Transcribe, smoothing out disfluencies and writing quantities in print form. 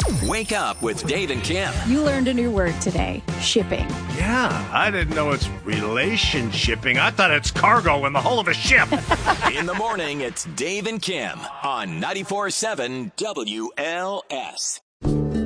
Wake up with Dave and Kim. You learned a new word today, shipping. Yeah, I didn't know it's relationshipping. I thought it's cargo in the hull of a ship. In the morning, it's Dave and Kim on 94.7 WLS.